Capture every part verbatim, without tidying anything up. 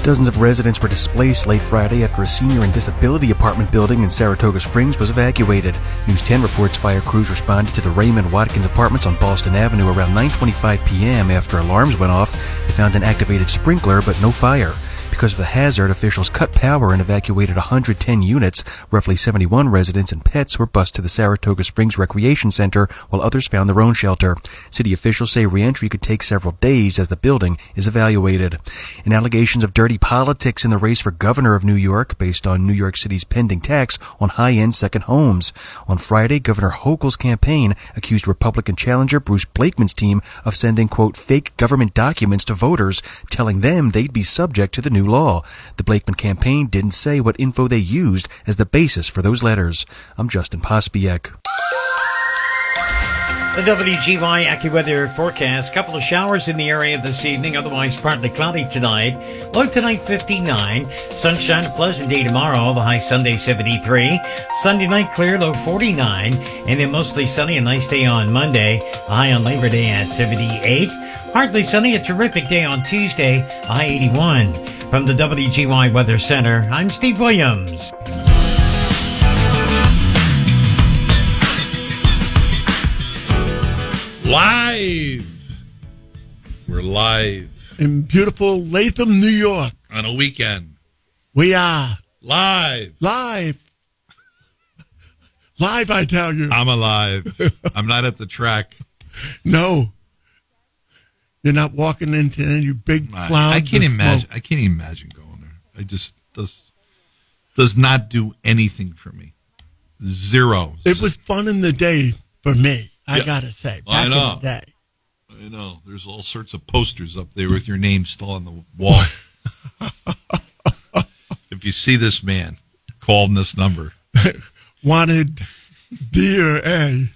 Dozens of residents were displaced late Friday after a senior and disability apartment building in Saratoga Springs was evacuated. News ten reports fire crews responded to the Raymond Watkins apartments on Boston Avenue around nine twenty-five p.m. After alarms went off, they found an activated sprinkler but no fire. Because of the hazard, officials cut power and evacuated one hundred ten units. Roughly seventy-one residents and pets were bused to the Saratoga Springs Recreation Center, while others found their own shelter. City officials say reentry could take several days as the building is evaluated. And allegations of dirty politics in the race for governor of New York, based on New York City's pending tax on high-end second homes. On Friday, Governor Hochul's campaign accused Republican challenger Bruce Blakeman's team of sending, quote, fake government documents to voters, telling them they'd be subject to the new law. The Blakeman campaign didn't say what info they used as the basis for those letters. I'm Justin Pospiek. The W G Y AccuWeather forecast. Couple of showers in the area this evening, otherwise partly cloudy tonight. Low tonight fifty-nine. Sunshine, a pleasant day tomorrow. The high Sunday seventy-three. Sunday night clear, low forty-nine. And then mostly sunny, a nice day on Monday. High on Labor Day at seventy-eight. Partly sunny, a terrific day on Tuesday, high eighty-one. From the W G Y Weather Center, I'm Steve Williams. Live. We're live. In beautiful Latham, New York. On a weekend. We are. Live. Live. Live, I tell you. I'm alive. I'm not at the track. No. You're not walking into any big clouds. I can't imagine. I can't imagine going there. I just does does not do anything for me. Zero. It was fun in the day for me. I yeah. gotta say, back I know. in the day. I know. There's all sorts of posters up there with your name still on the wall. If you see this man, call him this number. Wanted D or A.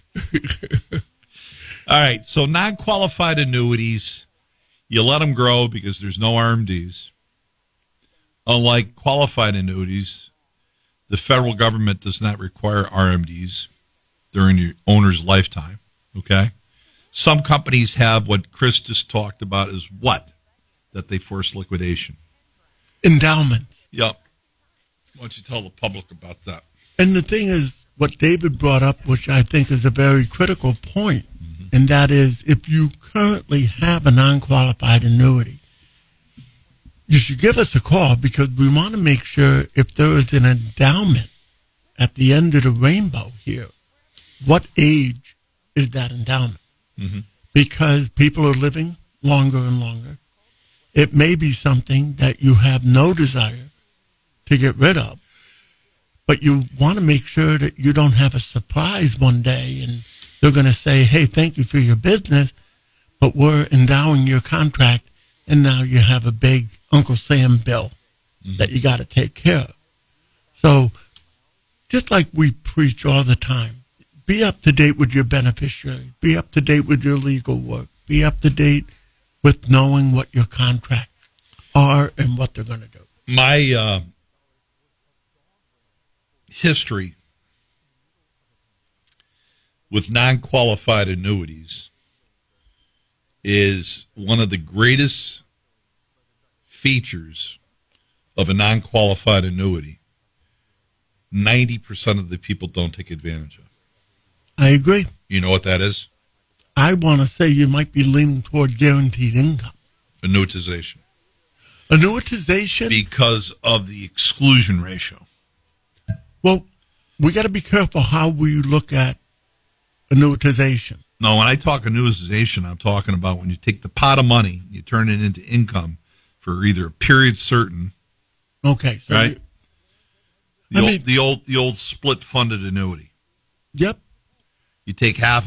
All right, so non-qualified annuities, you let them grow because there's no R M Ds. Unlike qualified annuities, the federal government does not require R M Ds during your owner's lifetime, okay? Some companies have what Chris just talked about is what? That they force liquidation. Endowments. Yep. Why don't you tell the public about that? And the thing is, what David brought up, which I think is a very critical point, and that is, if you currently have a non-qualified annuity, you should give us a call because we want to make sure if there is an endowment at the end of the rainbow here, what age is that endowment? Mm-hmm. Because people are living longer and longer. It may be something that you have no desire to get rid of, but you want to make sure that you don't have a surprise one day and they're going to say, hey, thank you for your business, but we're endowing your contract, and now you have a big Uncle Sam bill mm-hmm. that you got to take care of. So just like we preach all the time, be up to date with your beneficiary, be up to date with your legal work, be up to date with knowing what your contracts are and what they're going to do. My uh, history with non-qualified annuities is one of the greatest features of a non-qualified annuity. ninety percent of the people don't take advantage of. I agree. You know what that is? I want to say you might be leaning toward guaranteed income. Annuitization. Annuitization? Because of the exclusion ratio. Well, we got to be careful how we look at annuitization. No, when I talk annuitization, I'm talking about when you take the pot of money, you turn it into income for either a period certain. Okay, so right? You, the, old, mean, the old, the old split funded annuity. Yep. You take half